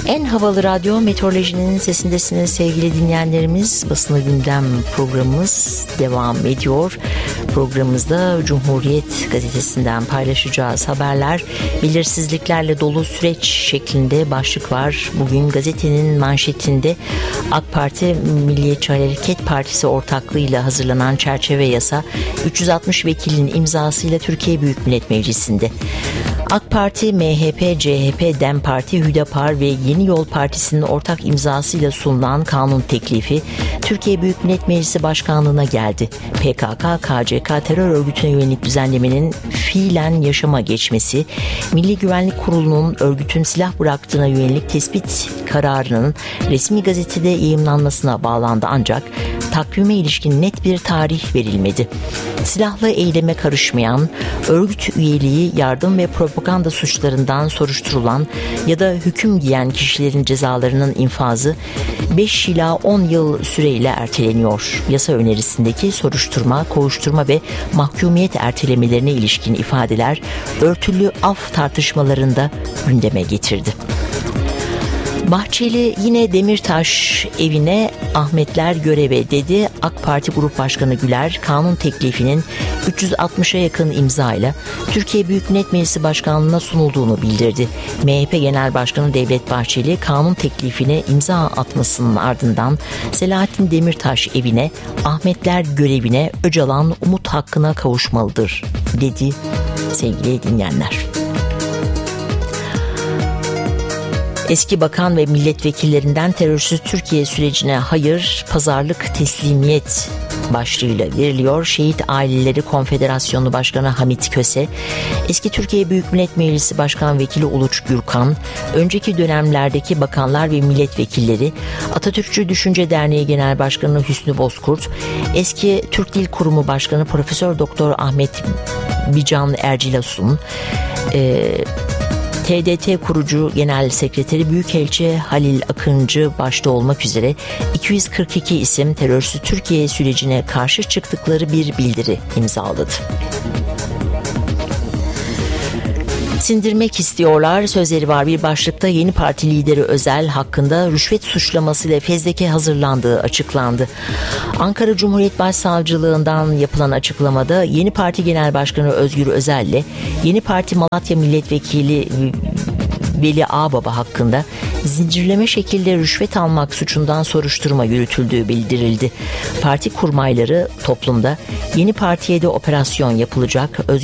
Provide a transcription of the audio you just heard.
En havalı radyo meteorolojinin sesindesiniz sevgili dinleyenlerimiz. Basına Gündem programımız devam ediyor. Programımızda Cumhuriyet gazetesinden paylaşacağız haberler belirsizliklerle dolu süreç şeklinde başlık var. Bugün gazetenin manşetinde AK Parti Milliyetçi Hareket Partisi ortaklığıyla hazırlanan çerçeve yasa 360 vekilin imzasıyla Türkiye Büyük Millet Meclisi'nde. AK Parti, MHP, CHP, DEM Parti, Hüdapar ve Yeni Yol Partisi'nin ortak imzasıyla sunulan kanun teklifi Türkiye Büyük Millet Meclisi Başkanlığı'na geldi. PKK, KCK terör örgütüne yönelik düzenlemenin fiilen yaşama geçmesi, Milli Güvenlik Kurulu'nun örgütün silah bıraktığına yönelik tespit kararının resmi gazetede yayımlanmasına bağlandı ancak takvime ilişkin net bir tarih verilmedi. Silahlı eyleme karışmayan, örgüt üyeliği, yardım ve propaganda suçlarından soruşturulan ya da hüküm giyen kişilerin cezalarının infazı 5 ila 10 yıl süreyle erteleniyor. Yasa önerisindeki soruşturma, kovuşturma ve mahkumiyet ertelemelerine ilişkin ifadeler örtülü af tartışmalarında gündeme getirdi. Bahçeli yine Demirtaş evine Ahmetler göreve dedi. AK Parti Grup Başkanı Güler kanun teklifinin 360'a yakın imzayla Türkiye Büyük Millet Meclisi Başkanlığı'na sunulduğunu bildirdi. MHP Genel Başkanı Devlet Bahçeli kanun teklifine imza atmasının ardından Selahattin Demirtaş evine, Ahmetler görevine, Öcalan umut hakkına kavuşmalıdır dedi sevgili dinleyenler. Eski bakan ve milletvekillerinden terörsüz Türkiye sürecine hayır, pazarlık, teslimiyet başlığıyla veriliyor. Şehit Aileleri Konfederasyonu Başkanı Hamit Köse, eski Türkiye Büyük Millet Meclisi Başkan Vekili Uluç Gürkan, önceki dönemlerdeki bakanlar ve milletvekilleri, Atatürkçü Düşünce Derneği Genel Başkanı Hüsnü Bozkurt, eski Türk Dil Kurumu Başkanı Profesör Doktor Ahmet Bican Ercilasun, TDT kurucu Genel Sekreteri Büyükelçi Halil Akıncı başta olmak üzere 242 isim terörsüz Türkiye sürecine karşı çıktıkları bir bildiri imzaladı. Sindirmek istiyorlar sözleri var bir başlıkta. Yeni parti lideri Özel hakkında rüşvet suçlamasıyla fezleke hazırlandığı açıklandı. Ankara Cumhuriyet Başsavcılığından yapılan açıklamada yeni parti genel başkanı Özgür Özel ile yeni parti Malatya Milletvekili Veli Ağbaba hakkında zincirleme şekilde rüşvet almak suçundan soruşturma yürütüldüğü bildirildi. Parti kurmayları toplumda yeni partiye de operasyon yapılacak.